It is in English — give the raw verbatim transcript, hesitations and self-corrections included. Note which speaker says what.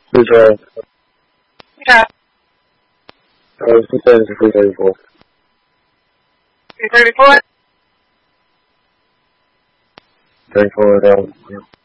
Speaker 1: Free trial.
Speaker 2: Yeah.
Speaker 1: I was just saying to three thirty-four.
Speaker 2: three thirty-four?
Speaker 1: thirty-four, um, yeah.